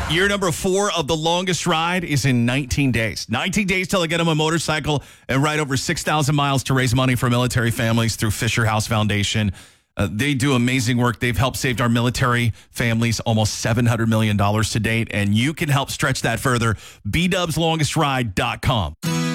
Year number 4 of the longest ride is in 19 days. 19 days till I get them a motorcycle and ride over 6,000 miles to raise money for military families through Fisher House Foundation. They do amazing work. They've helped save our military families almost $700 million to date, and you can help stretch that further. BDubsLongestRide.com.